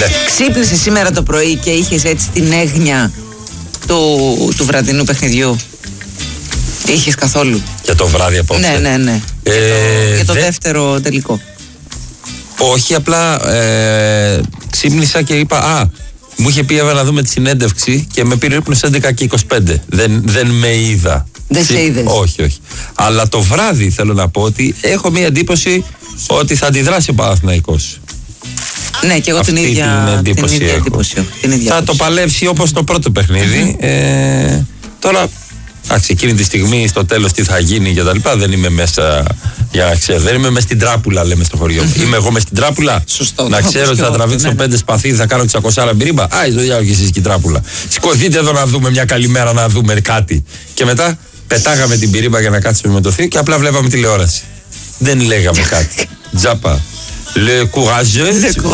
Ναι. Ξύπνησε σήμερα το πρωί και είχες έτσι την έγνοια του βραδινού παιχνιδιού? Είχες καθόλου? Για το βράδυ απόψε. Ναι. Για το δεύτερο τελικό. Όχι, απλά ξύπνησα και είπα μου είχε πει Εύα να δούμε τη συνέντευξη και με πήρε ύπνος 11 και 25. Δεν με είδα. Δεν σε είδες? Όχι. Αλλά το βράδυ θέλω να πω ότι έχω μία εντύπωση ότι θα αντιδράσει ο Παναθηναϊκός. Ναι, και εγώ την ίδια εντύπωση. Θα το παλέψει όπως το πρώτο παιχνίδι. Τώρα, εκείνη τη στιγμή στο τέλος τι θα γίνει και τα λοιπά, δεν είμαι μέσα, για να ξέρω, δεν είμαι μέσα στην τράπουλα, λέμε στο χωριό μου. Είμαι εγώ μέσα στην τράπουλα. Σωστό, να ξέρω ότι θα τραβήξω 5 σπαθί, θα κάνω 600 μπυρίμπα. Στο διάλογο και εσείς και η τράπουλα. Σηκωθείτε εδώ να δούμε μια καλημέρα, να δούμε κάτι. Και μετά πετάγαμε την μπυρίμπα για να κάτσουμε με το θείο και απλά βλέπαμε τηλεόραση. Δεν λέγαμε κάτι. Τζάπα. Le courageux.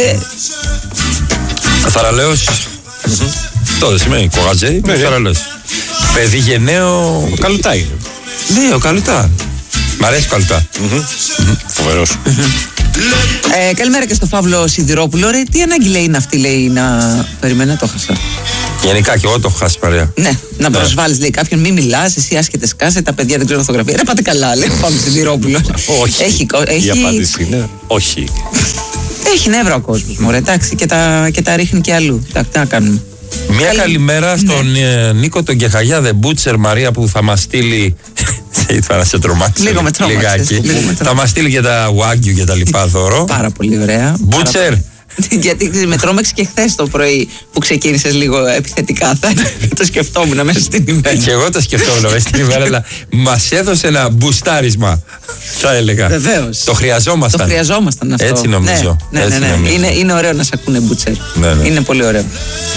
Θαραλέος. Αυτό δεν σημαίνει courageux. Θαραλέος. Παιδί γενναίο. Ο Καλουτά είναι. Ναι, ο Καλουτά. Μ' αρέσει ο Καλουτά. Φοβερός. Καλημέρα και στο Φαύλο Σιδηρόπουλο. Ρε, τι ανάγκη λέει αυτή, λέει να. Περιμένα, το χάσα. Γενικά και εγώ το έχω χάσει, Μαρία. Ναι, να προσβάλλεις, λέει κάποιον, μην μιλάς, εσύ άσχετε σκάσε, τα παιδιά δεν ξέρουν φωτογραφία. Ρε, πάτε καλά, λέει ο Φαύλος Σιδηρόπουλος. Όχι. Η απάντηση είναι όχι. Έχει νεύρα ο κόσμος, μωρέ, εντάξει, και τα ρίχνει και αλλού. Τι να κάνουμε. Μια καλημέρα στον Νίκο τον Κεχαγιάδε Μπούτσερ, Μαρία, που θα μας στείλει. Ήθελα να σε τρομάξει. Λίγο με τρόμαξες. Θα μας στείλει και τα Wagyu και τα λοιπά δώρο. Πάρα πολύ ωραία. Μπούτσερ. Γιατί με τρόμαξε και χθες το πρωί που ξεκίνησες λίγο επιθετικά. Το σκεφτόμουν μέσα στην ημέρα. Και εγώ το σκεφτόμουν μέσα στην ημέρα, αλλά μας έδωσε ένα μπουστάρισμα, θα έλεγα. Βεβαίως. Το χρειαζόμασταν. Το χρειαζόμασταν αυτό. Έτσι νομίζω. Ναι. Είναι ωραίο να σε ακούνε Μπούτσερ. Είναι πολύ ωραίο.